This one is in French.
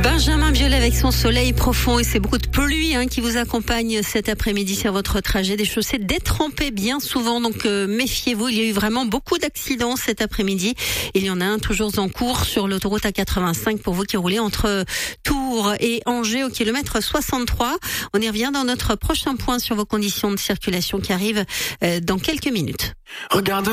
Benjamin Biolay avec son soleil profond et c'est beaucoup de pluie qui vous accompagne cet après-midi sur votre trajet. Des chaussées détrempées bien souvent, donc méfiez-vous. Il y a eu vraiment beaucoup d'accidents cet après-midi. Il y en a un toujours en cours sur l'autoroute A85 pour vous qui roulez entre Tours et Angers au kilomètre 63. On y revient dans notre prochain point sur vos conditions de circulation qui arrive dans quelques minutes. Regarde.